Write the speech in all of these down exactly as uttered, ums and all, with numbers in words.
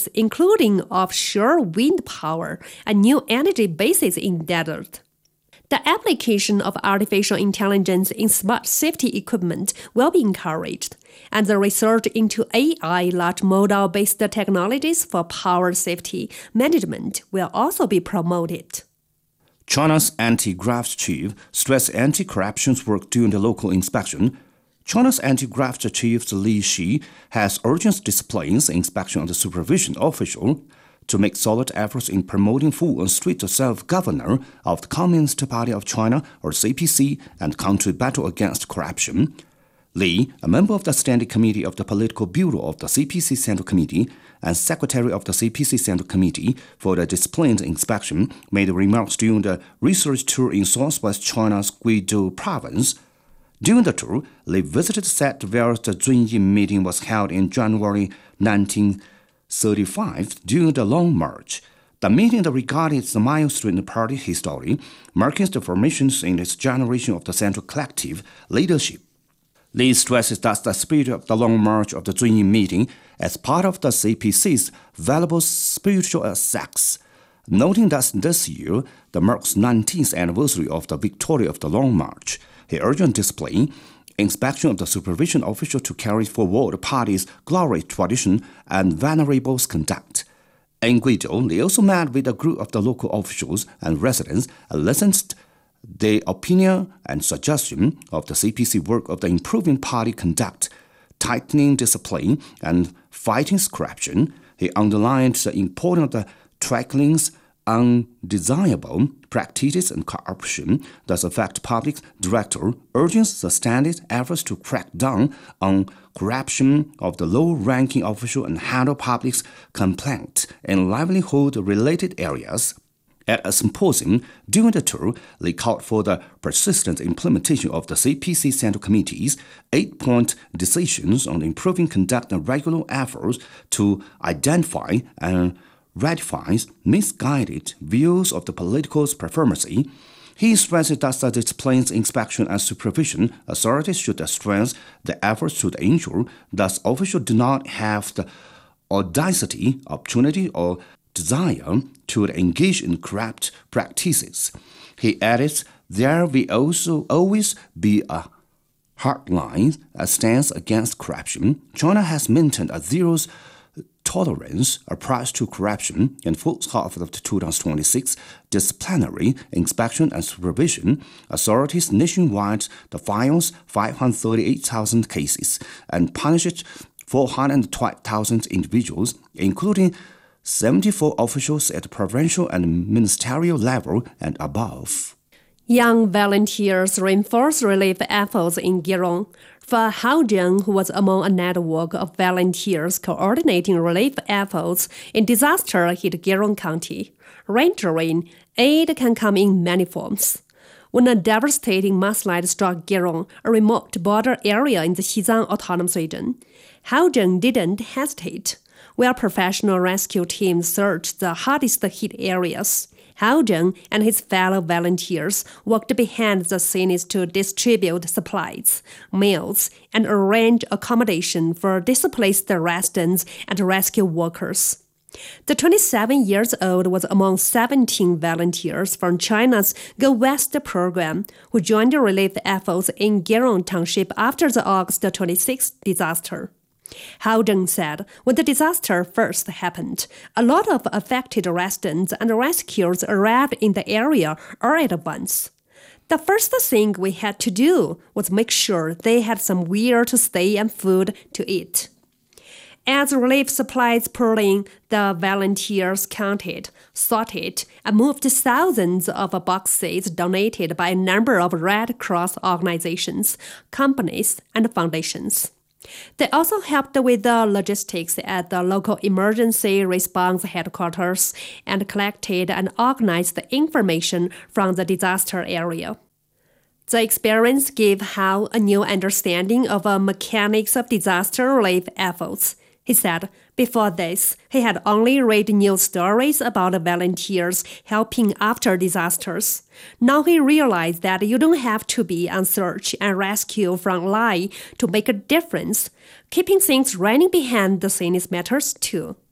fields, including offshore wind power and new energy bases in desert. The application of artificial intelligence in smart safety equipment will be encouraged, and the research into A I large model-based technologies for power safety management will also be promoted. China's anti-graft chief stressed anti-corruption's work during the local inspection. China's anti-graft chief Li Xi has urged disciplines inspection of the supervision official to make solid efforts in promoting full and strict self-governance of the Communist Party of China, or C P C, and country battle against corruption. Li, a member of the Standing Committee of the Political Bureau of the C P C Central Committee and Secretary of the C P C Central Committee for the Disciplined Inspection, made remarks during the research tour in southwest China's Guizhou province. During the tour, Li visited set where the Zunyi meeting was held in January nineteen thirty-five during the Long March. The meeting regarded the milestone in party history, marking the formation in its generation of the Central Collective leadership. Li stresses that the spirit of the Long March of the Zunyi meeting as part of the C P C's valuable spiritual assets, noting that this year the marks nineteenth anniversary of the victory of the Long March. He urged discipline, inspection of the supervision official to carry forward the party's glorious tradition and venerable conduct. In Guizhou, Li also met with a group of the local officials and residents and listened to their opinion and suggestion of the C P C work of the improving party conduct, tightening discipline, and fighting corruption. He underlined the importance of the tackling undesirable practices and corruption that affect public. Director urges the standard efforts to crack down on corruption of the low-ranking official and handle public's complaints in livelihood-related areas. At a symposium during the tour, Li called for the persistent implementation of the C P C Central Committee's eight-point decisions on improving conduct and regular efforts to identify and rectify misguided views of the political performance. He stressed that the disciplines, inspection, and supervision authorities should strengthen the efforts to ensure that officials do not have the audacity, opportunity, or desire to engage in corrupt practices. He added, there will also always be a hardline a stance against corruption. China has maintained a zero tolerance approach to corruption in first half of two thousand twenty-six. Disciplinary inspection and supervision authorities nationwide filed five hundred thirty-eight thousand cases and punished four hundred twelve thousand individuals, including seventy-four officials at the provincial and ministerial level and above. Young volunteers reinforced relief efforts in Girong. For Hao Zheng, who was among a network of volunteers coordinating relief efforts in disaster-hit Girong County, rendering aid can come in many forms. When a devastating mudslide struck Girong, a remote border area in the Xizang Autonomous Region, Hao Zheng didn't hesitate. While professional rescue teams searched the hardest-hit areas, Hao Zheng and his fellow volunteers worked behind the scenes to distribute supplies, meals, and arrange accommodation for displaced residents and rescue workers. The twenty-seven-years-old was among seventeen volunteers from China's Go West program who joined the relief efforts in Girong Township after the August twenty-sixth disaster. Hao Zheng said, when the disaster first happened, a lot of affected residents and rescuers arrived in the area all at once. The first thing we had to do was make sure they had somewhere to stay and food to eat. As relief supplies poured in, the volunteers counted, sorted, and moved thousands of boxes donated by a number of Red Cross organizations, companies, and foundations. They also helped with the logistics at the local emergency response headquarters and collected and organized the information from the disaster area. The experience gave Hao a new understanding of the mechanics of disaster relief efforts. He said, before this, he had only read news stories about volunteers helping after disasters. Now he realized that you don't have to be on search and rescue front line to make a difference. Keeping things running behind the scenes matters too.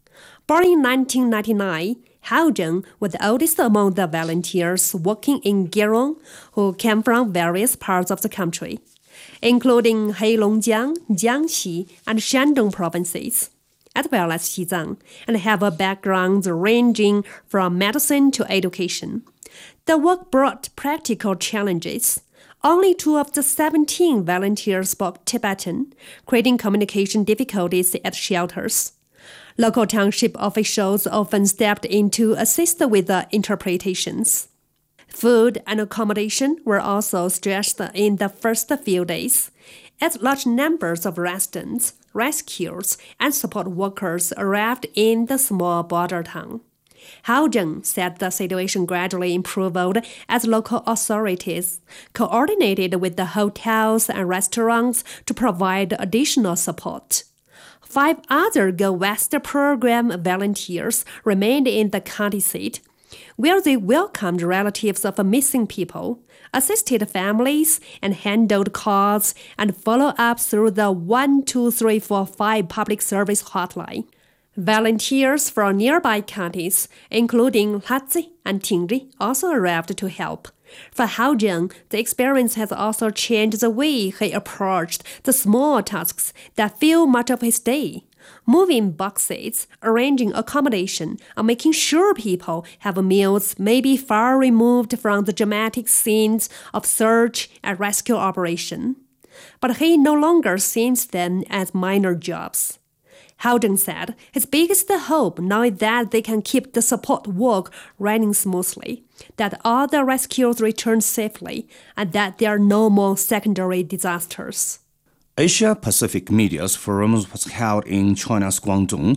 Born in nineteen ninety-nine, Hao Zheng was the oldest among the volunteers working in Girong, who came from various parts of the country, including Heilongjiang, Jiangxi, and Shandong provinces, as well as Xizang, and have a background ranging from medicine to education. The work brought practical challenges. Only two of the seventeen volunteers spoke Tibetan, creating communication difficulties at shelters. Local township officials often stepped in to assist with the interpretations. Food and accommodation were also stressed in the first few days, as large numbers of residents, rescuers, and support workers arrived in the small border town. Hao Zheng said the situation gradually improved as local authorities coordinated with the hotels and restaurants to provide additional support. Five other Go West program volunteers remained in the county seat, where they welcomed relatives of missing people, assisted families, and handled calls and follow-up through the one two three four five public service hotline. Volunteers from nearby counties, including Lazi and Tingri, also arrived to help. For Hao Zheng, the experience has also changed the way he approached the small tasks that fill much of his day. Moving boxes, arranging accommodation, and making sure people have meals may be far removed from the dramatic scenes of search and rescue operation. But he no longer sees them as minor jobs. Hao Zheng said his biggest hope now is that they can keep the support work running smoothly, that all the rescues return safely, and that there are no more secondary disasters. Asia-Pacific Media's Forum was held in China's Guangdong.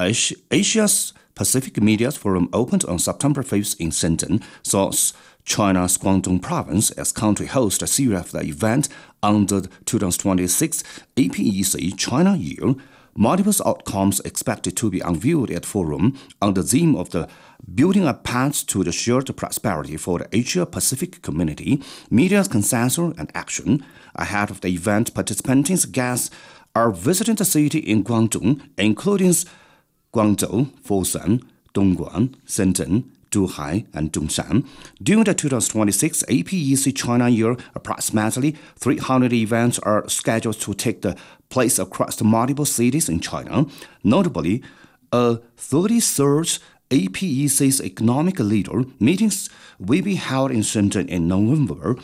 Asia's Pacific Media's Forum opened on September fifth in Shenzhen, thus China's Guangdong province as country host a series of the event under the twenty twenty-six A P E C China Year. Multiple outcomes expected to be unveiled at Forum on the theme of the building a path to the shared prosperity for the Asia-Pacific community, media's consensus and action. Ahead of the event, participants' guests are visiting the city in Guangdong, including Guangzhou, Foshan, Dongguan, Shenzhen, Zhuhai, and Zhongshan. During the twenty twenty-six A P E C China Year, approximately three hundred events are scheduled to take the place across the multiple cities in China. Notably, a thirty-third A P E C's economic leader meetings will be held in Shenzhen in November.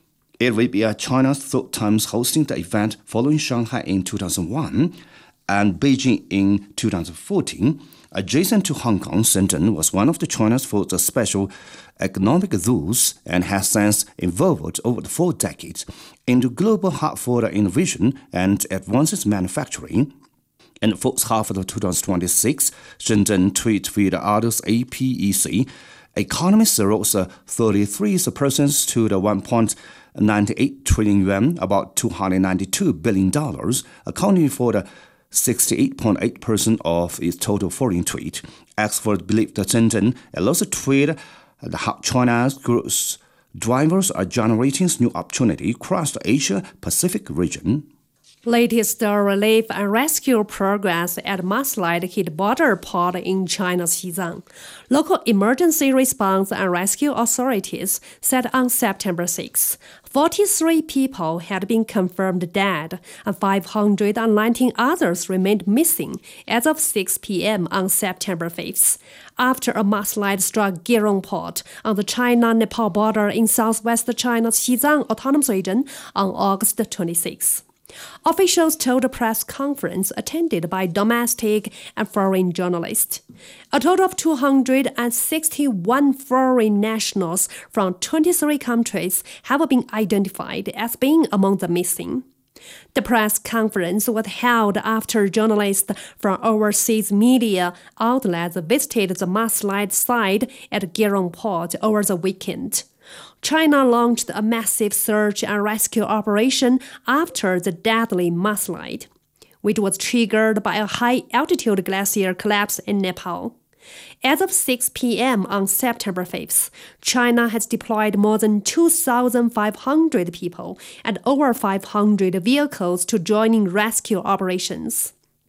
It will be China's third time hosting the event, following Shanghai in two thousand one and Beijing in two thousand fourteen. Adjacent to Hong Kong, Shenzhen was one of the China's first special economic zones and has since evolved over the four decades into global hub for innovation and advanced manufacturing. In the first half of twenty twenty-six, Shenzhen tweeted with others A P E C. Economists rose thirty-three percent to the one point nine eight trillion yuan, about two hundred ninety-two billion dollars, accounting for the sixty-eight point eight percent of its total foreign trade. Experts believe that Shenzhen allows trade how China's growth drivers are generating new opportunity across the Asia-Pacific region. Latest relief and rescue progress at mudslide hit border port in China's Xizang. Local emergency response and rescue authorities said on September sixth, forty-three people had been confirmed dead and five hundred nineteen others remained missing as of six p.m. on September fifth, after a mudslide struck Girong Port on the China-Nepal border in southwest China's Xizang Autonomous Region on August twenty-sixth. Officials told a press conference attended by domestic and foreign journalists. A total of two hundred sixty-one foreign nationals from twenty-three countries have been identified as being among the missing. The press conference was held after journalists from overseas media outlets visited the mudslide site at Girong Port over the weekend. China launched a massive search and rescue operation after the deadly mudslide, which was triggered by a high-altitude glacier collapse in Nepal. As of six p.m. on September fifth, China has deployed more than two thousand five hundred people and over five hundred vehicles to join in rescue operations.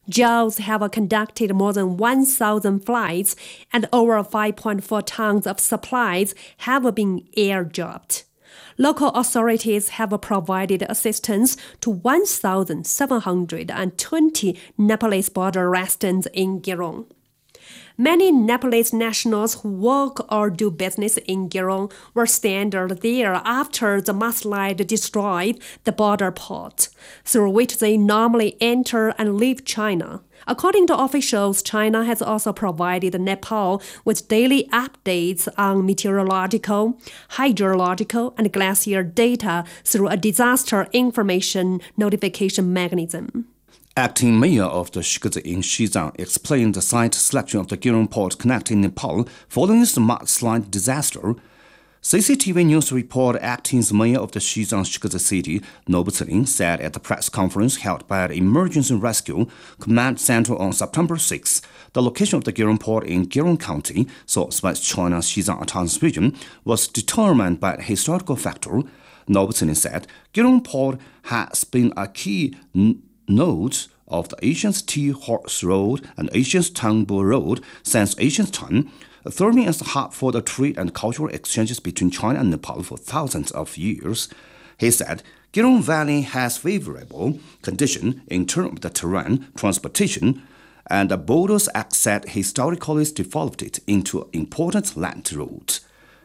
Jaws have conducted more than one thousand flights and over five point four tons of supplies have been airdropped. Local authorities have provided assistance to one thousand seven hundred twenty Nepalese border residents in Girong. Many Nepalese nationals who work or do business in Girong were stranded there after the mudslide destroyed the border port, through which they normally enter and leave China. According to officials, China has also provided Nepal with daily updates on meteorological, hydrological, and glacier data through a disaster information notification mechanism. Acting mayor of the Shigeze in Xizang explained the site selection of the Girong port connecting Nepal following the mudslide disaster. C C T V News report acting mayor of the Xizang Shigeze city, Nobu Tselin, said at the press conference held by the Emergency Rescue Command Center on September sixth, the location of the Girong port in Girong County, southwest China's Xizang Autonomous Region, was determined by a historical factor. Nobu Tselin said Girong port has been a key n- node of the ancient Tea Horse Road and ancient Tangbo Road since ancient time, serving as a hub for the trade and cultural exchanges between China and Nepal for thousands of years. He said Girong Valley has favorable conditions in terms of the terrain, transportation, and the borders access historically developed it into an important land route.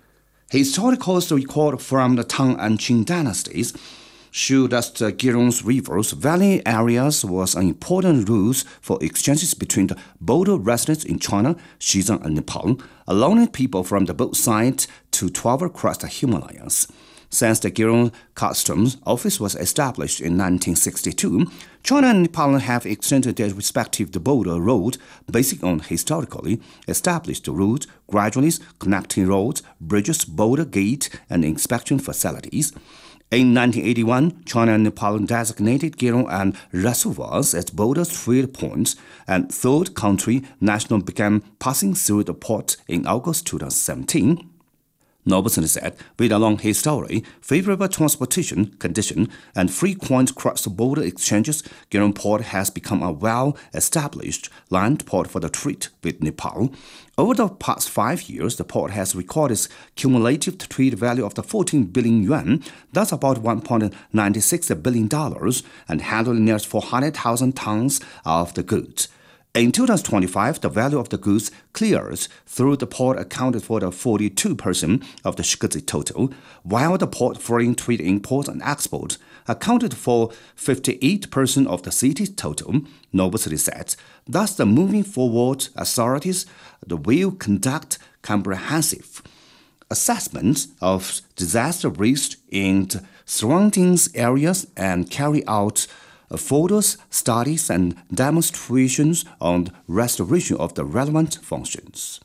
Historical record from the Tang and Qing dynasties show that the Girong River's valley areas was an important route for exchanges between the border residents in China, Xizang, and Nepal, allowing people from the both sides to travel across the Himalayas. Since the Girong Customs Office was established in nineteen sixty-two, China and Nepal have extended their respective border road based on historically established routes, gradually connecting roads, bridges, border gate, and inspection facilities. In nineteen eighty-one, China and Nepal designated Girong and reservoirs as border trade points, and third country national began passing through the port in August twenty seventeen. Nobu Tselin said, with a long history, favorable transportation condition, and frequent cross-border exchanges, Girong Port has become a well-established land port for the trade with Nepal. Over the past five years, the port has recorded cumulative trade value of the fourteen billion yuan, that's about one point nine six billion dollars, and handled nearly four hundred thousand tons of the goods. In twenty twenty-five, the value of the goods cleared through the port accounted for the forty-two percent of the Shigeze total, while the port foreign trade import and export accounted for fifty-eight percent of the city's total. Nobu Tselin said, thus the moving forward authorities will conduct comprehensive assessments of disaster risk in the surrounding areas and carry out photos, studies, and demonstrations on restoration of the relevant functions.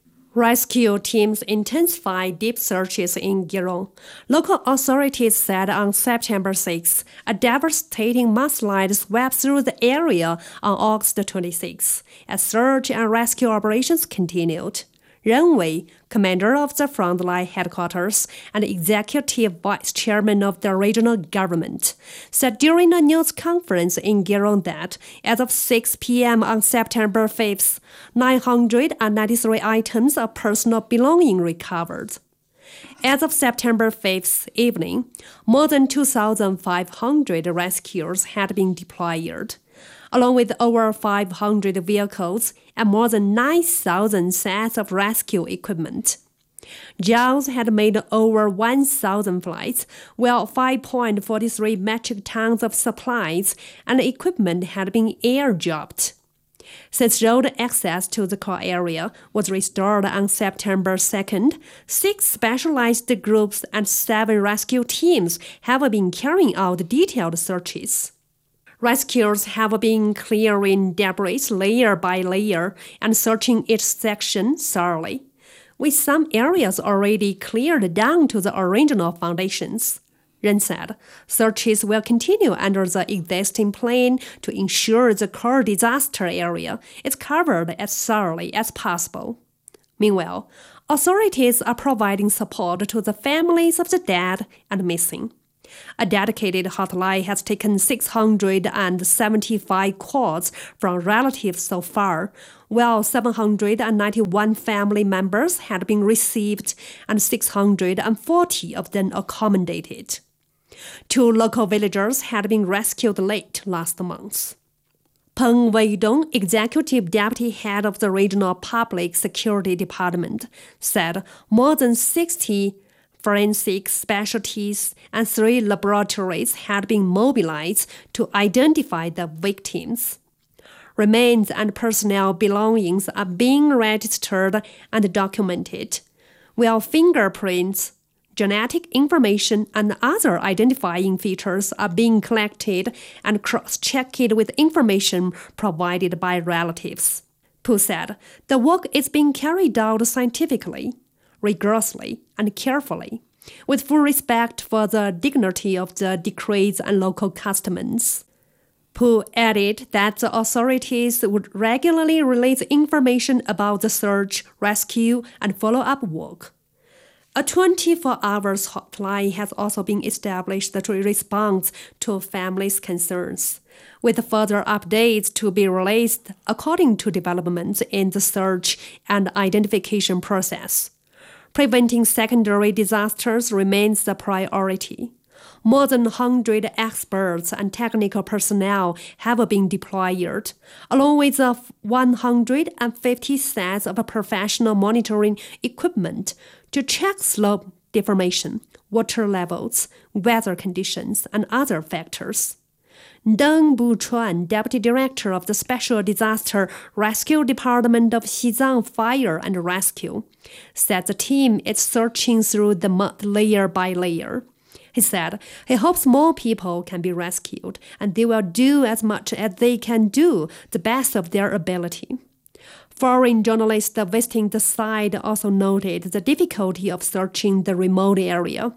Rescue teams intensify deep searches in Girong. Local authorities said on September sixth, a devastating mudslide swept through the area on August twenty-sixth, as search and rescue operations continued. Ren Wei, commander of the Frontline Headquarters and executive vice chairman of the regional government, said during a news conference in Girong that as of six p.m. on September fifth, nine hundred ninety-three items of personal belongings recovered. As of September fifth evening, more than two thousand five hundred rescuers had been deployed, along with over five hundred vehicles and more than nine thousand sets of rescue equipment. Jaws had made over one thousand flights, while five point four three metric tons of supplies and equipment had been airdropped. Since road access to the core area was restored on September second, six specialized groups and seven rescue teams have been carrying out detailed searches. Rescuers have been clearing debris layer by layer and searching each section thoroughly, with some areas already cleared down to the original foundations. Ren said, searches will continue under the existing plan to ensure the core disaster area is covered as thoroughly as possible. Meanwhile, authorities are providing support to the families of the dead and missing. A dedicated hotline has taken six hundred seventy-five calls from relatives so far, while seven hundred ninety-one family members had been received and six hundred forty of them accommodated. Two local villagers had been rescued late last month. Peng Weidong, Executive Deputy Head of the Regional Public Security Department, said more than sixty forensic specialties and three laboratories had been mobilized to identify the victims. Remains and personnel belongings are being registered and documented, while fingerprints, genetic information, and other identifying features are being collected and cross-checked with information provided by relatives. Pu said the work is being carried out scientifically, rigorously, and carefully, with full respect for the dignity of the decrees and local customs. Pu added that the authorities would regularly release information about the search, rescue, and follow-up work. A twenty-four hours hotline has also been established to respond to families' concerns, with further updates to be released according to developments in the search and identification process. Preventing secondary disasters remains the priority. More than one hundred experts and technical personnel have been deployed, along with one hundred fifty sets of professional monitoring equipment to check slope deformation, water levels, weather conditions, and other factors. Deng Buchuan, Deputy Director of the Special Disaster Rescue Department of Xizang Fire and Rescue, said the team is searching through the mud layer by layer. He said he hopes more people can be rescued, and they will do as much as they can do, the best of their ability. Foreign journalists visiting the site also noted the difficulty of searching the remote area.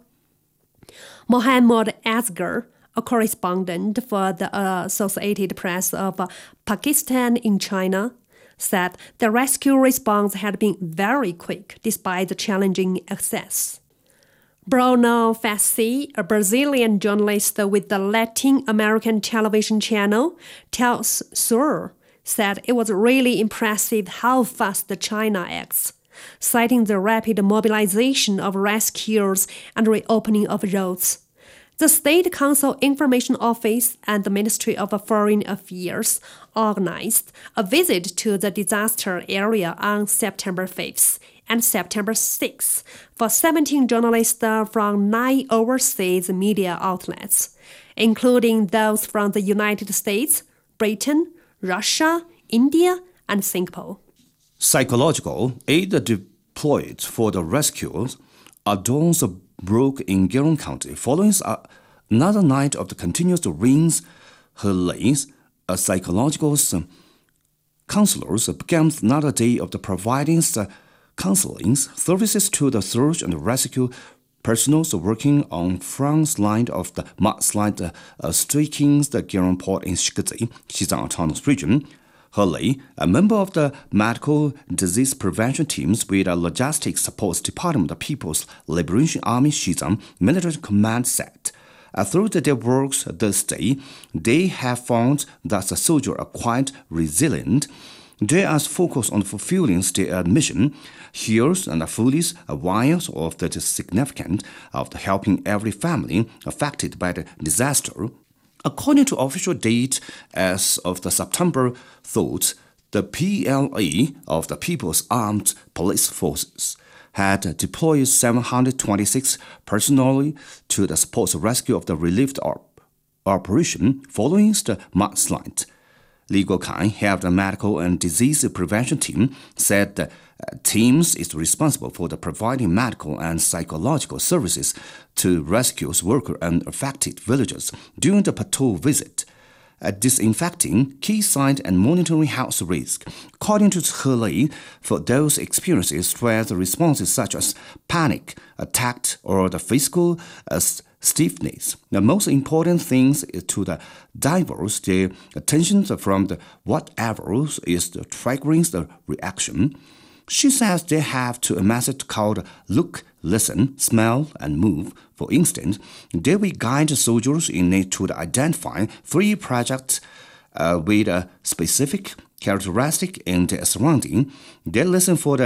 Mohammad Asghar, a correspondent for the Associated Press of Pakistan in China, said the rescue response had been very quick despite the challenging access. Bruno Fassi, a Brazilian journalist with the Latin American television channel Tells Sur, said it was really impressive how fast China acts, citing the rapid mobilization of rescuers and reopening of roads. The State Council Information Office and the Ministry of Foreign Affairs organized a visit to the disaster area on September fifth and September sixth for seventeen journalists from nine overseas media outlets, including those from the United States, Britain, Russia, India, and Singapore. Psychological aid deployed for the rescues are those broke in Gerong County following another night of the continuous rains. Helene, a psychological counselor, began another day of the providing counseling services to the search and rescue personnel working on front line of the mudslide uh, striking the Gerong Port in Shigezi, Xizang Autonomous Region. Helene, a member of the Medical Disease Prevention Teams with a Logistics Support Department of People's Liberation Army Xizang Military Command, said, uh, through their works this day, they have found that the soldiers are quite resilient. They are focused on fulfilling their mission. Here's and fully aware of the significance of helping every family affected by the disaster. According to official date, as of the September third, the P L A of the People's Armed Police Forces had deployed seven hundred twenty-six personnel to the support rescue of the relief op- operation following the mudslide. Li Guokai, head of the Medical and Disease Prevention Team, said the uh, teams is responsible for the providing medical and psychological services to rescue workers and affected villagers during the patrol visit, uh, disinfecting key sites and monitoring health risk. According to Helene, for those experiencing stress responses such as panic, attack, or the physical uh, stiffness, the most important thing is to the divers their attention from the whatever is the triggering the reaction. She says they have to a method called look, listen, smell, and move. For instance, they will guide soldiers in it to identify three projects uh, with a specific characteristic in their surrounding. They listen for the